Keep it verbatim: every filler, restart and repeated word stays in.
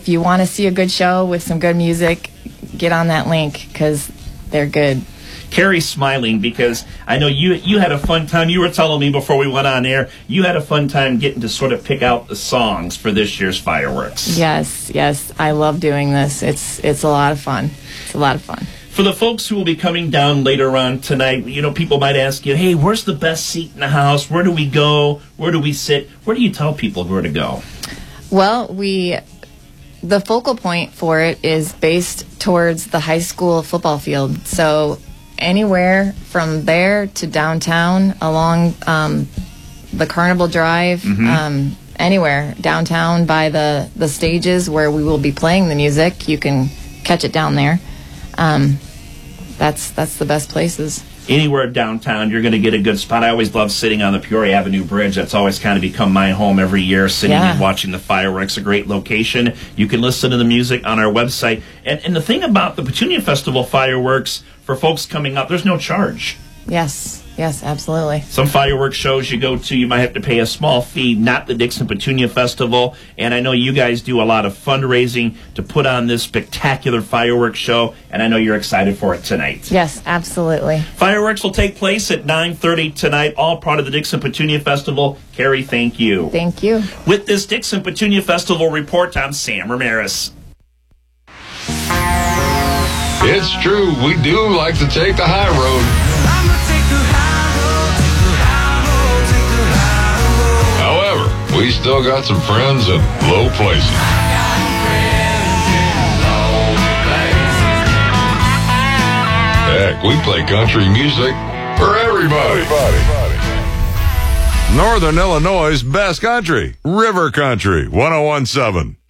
if you want to see a good show with some good music, get on that link because they're good. Carrie's smiling because I know you you had a fun time. You were telling me before we went on air, you had a fun time getting to sort of pick out the songs for this year's fireworks. Yes, yes. I love doing this. It's it's a lot of fun. It's a lot of fun. For the folks who will be coming down later on tonight, you know, people might ask you, hey, where's the best seat in the house? Where do we go? Where do we sit? Where do you tell people where to go? Well, we... the focal point for it is based towards the high school football field. So anywhere from there to downtown along um, the Carnival Drive, mm-hmm. um, anywhere downtown by the, the stages where we will be playing the music, you can catch it down there. Um, that's that's the best places. Anywhere downtown, you're going to get a good spot. I always love sitting on the Peoria Avenue Bridge. That's always kind of become my home every year, sitting yeah. and watching the fireworks. A great location. You can listen to the music on our website. And, and the thing about the Petunia Festival fireworks, for folks coming up, there's no charge. Yes, yes, absolutely. Some fireworks shows you go to, you might have to pay a small fee, not the Dixon Petunia Festival. And I know you guys do a lot of fundraising to put on this spectacular fireworks show, and I know you're excited for it tonight. Yes, absolutely. Fireworks will take place at nine thirty tonight, all part of the Dixon Petunia Festival. Carrie, thank you. Thank you. With this Dixon Petunia Festival report, I'm Sam Ramirez. It's true, we do like to take the high road. However, we still got some friends in low places. Heck, we play country music for everybody. everybody. Northern Illinois' best country, River Country, one oh one point seven.